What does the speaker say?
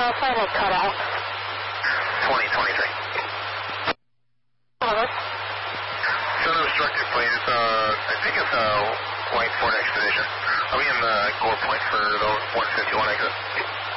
call sign is cut out. 2023. Over. Unobstructed, please. I think it's White Ford Expedition. Are we in the Gore Point for the 151 exit?